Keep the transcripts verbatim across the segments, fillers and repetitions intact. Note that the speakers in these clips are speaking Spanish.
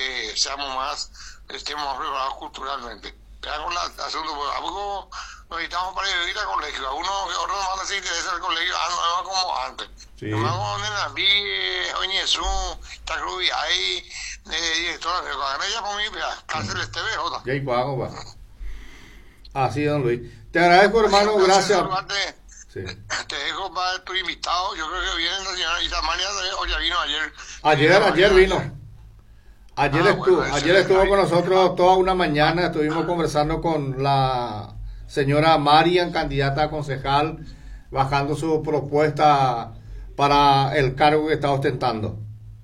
que seamos más, estemos más preparados culturalmente. Ya con la asunto, porque a poco nos necesitamos para vivir al colegio. A uno que otro no les interesa el colegio, ah, no, no como antes. Sí. Nomás con el vi, Oñezú, Tacrubi, ahí, directora de Coaganella, por mí, cárcel este B J. Ya y cuago, va. Así, don Luis. Te agradezco, hermano, Así, gracias. Te, Sí. te dejo para tu invitado. Yo creo que viene la señora Itamania, o ya vino ayer. Ayer, Vino ayer mañana. vino. Ayer, Ah, estuvo, bueno, ayer estuvo con nosotros toda una mañana, estuvimos conversando con la señora Marian, candidata a concejal, bajando su propuesta para el cargo que está ostentando.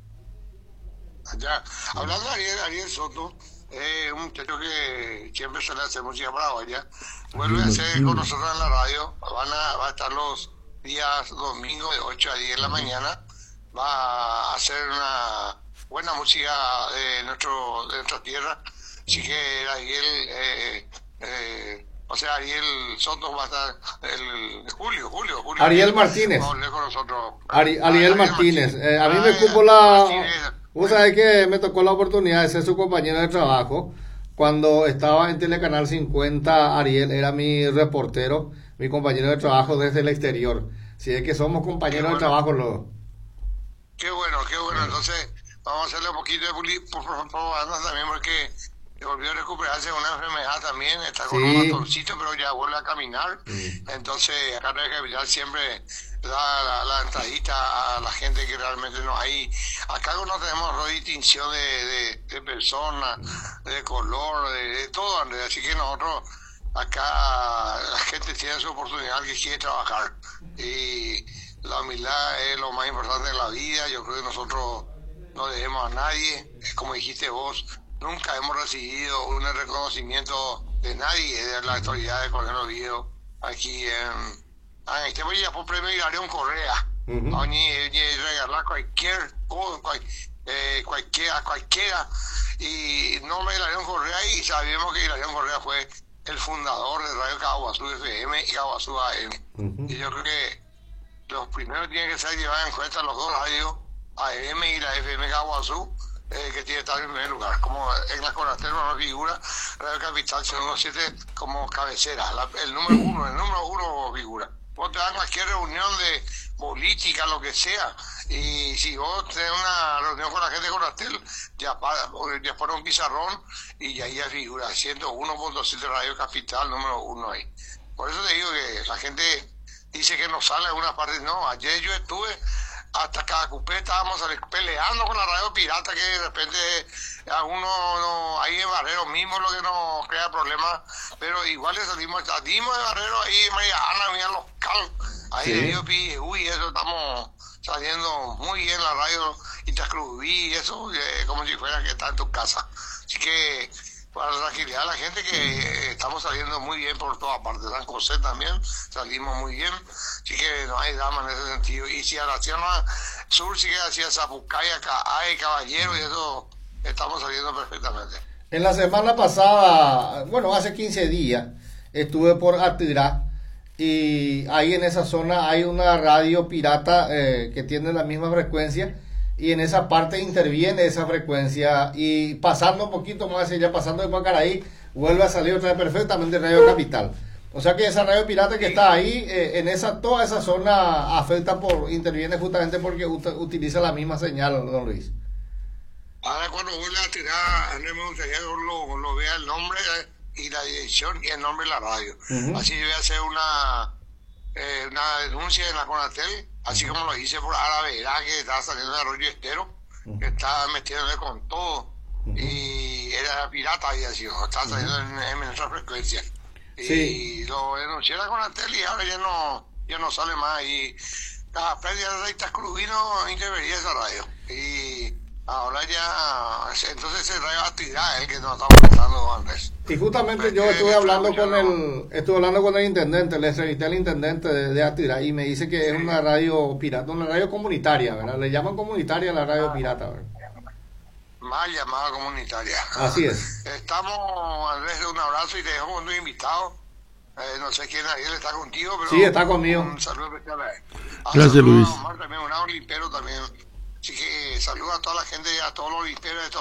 Ya. Hablando de Ariel, Ariel Soto, eh, un muchacho que siempre suele hacer música paraguaya, vuelve a hacer con nosotros en la radio, van a, va a estar los días domingos de ocho a diez de la mañana, va a hacer una buena música de, nuestro, de nuestra tierra, así que Ariel, eh, eh, o sea, Ariel Soto va a estar el Julio, Julio, Julio. Ariel Martínez. Va a hablar con nosotros. Ari, Ah, Ariel Martínez. Eh, a mí me cupo la... Vos sabés que me tocó la oportunidad de ser su compañero de trabajo. Cuando estaba en Telecanal cincuenta, Ariel era mi reportero, mi compañero de trabajo desde el exterior. Si es que somos compañeros Qué bueno. de trabajo los... Qué bueno, qué bueno. Entonces, vamos a hacerle un poquito de publi- por- por- propaganda también, porque volvió a recuperarse de una enfermedad también, está con Sí. un bastoncito, pero ya vuelve a caminar. Sí. Entonces, acá en el Capital siempre da la, la entradita a la gente que realmente no hay. Acá no tenemos no distinción de, de, de persona, de color, de, de todo, Andrés. Así que nosotros, acá la gente tiene su oportunidad que quiere trabajar. Y la humildad es lo más importante de la vida. Yo creo que nosotros no debemos a nadie. Es como dijiste vos, nunca hemos recibido un reconocimiento de nadie, de la autoridad de Colegio Oviedo, aquí en, en este país, por premio Hilarión Correa. Ujú. A ni regalar cualquier cosa, cual, eh, cualquiera, cualquiera. Y no me Hilarión Correa, y sabemos que Hilarión Correa fue el fundador de Radio Caguazú F M y Caguazú A M. Ujú. Y yo creo que los primeros tienen que ser llevar en cuenta los dos radios, A M y la F M Caguazú, eh, que tiene que estar en primer lugar. Como en la Conatel no figura, Radio Capital ciento uno punto siete como cabecera, la, el número uno, el número uno figura. Vos te dan cualquier reunión de política, lo que sea, y si vos tenés una reunión con la gente de Conatel, ya, pa- ya pone un pizarrón y ahí ya figura ciento uno punto siete Radio Capital, número uno ahí. Por eso te digo que la gente dice que no sale en una parte. No, ayer yo estuve hasta cada cupé, estábamos peleando con la radio pirata, que de repente a uno no, ahí en Barrero mismo lo que nos crea problemas, pero igual le salimos, salimos de Barrero ahí en María Ana, mira local, ahí Sí. de Río Pi, uy, eso estamos saliendo muy bien la radio Itacrubí, eso eh, como si fuera que está en tu casa. Así que para tranquilidad a la gente que eh, estamos saliendo muy bien por todas partes. San José también salimos muy bien, así que no hay drama en ese sentido. Y si a la zona sur sigue hacia Zapucaya, hay Caballero y eso, estamos saliendo perfectamente. En la semana pasada, bueno, hace quince días, estuve por Atirá y ahí en esa zona hay una radio pirata eh, que tiene la misma frecuencia y en esa parte interviene esa frecuencia y pasando un poquito más hacia allá, pasando de Pacaraí, vuelve a salir otra vez perfectamente Radio Capital. O sea que esa radio pirata que está ahí, eh, en esa toda esa zona afecta por, interviene justamente porque ut- utiliza la misma señal, don Luis. Ahora cuando vuelva a tirar, Andrés, me gustaría que lo, lo vea el nombre eh, y la dirección y el nombre de la radio. Ujú. Así yo voy a hacer una, eh, una denuncia en la Conatel, así como lo hice por Aravera, que estaba saliendo de Arroyo Estero, que estaba metiéndole con todo, y era pirata, había sido, estaba saliendo en, en nuestra frecuencia. Sí. Y lo denuncié a la Conatel y ahora ya no, ya no sale más. Y la pérdida de Reitas Crubino intervenía esa radio. Y ahora ya, entonces el radio actividad es el que nos está molestando, Andrés. Y justamente yo Porque estuve hablando yo con no- el estuve hablando con el intendente, le entrevisté al intendente de, de Atirá y me dice que es una radio pirata, una radio comunitaria, ¿verdad? Le llaman comunitaria a la radio pirata, ¿verdad? Más llamada comunitaria. Así es. Estamos, Andrés, un abrazo y te dejo con tu invitado. Eh, no sé quién Ariel está contigo, pero Sí, está conmigo. un saludo especial a él. Ah, Gracias, saludo Luis. a Omar también, un olimpero también. Así que saludo a toda la gente, a todos los olimperos de todo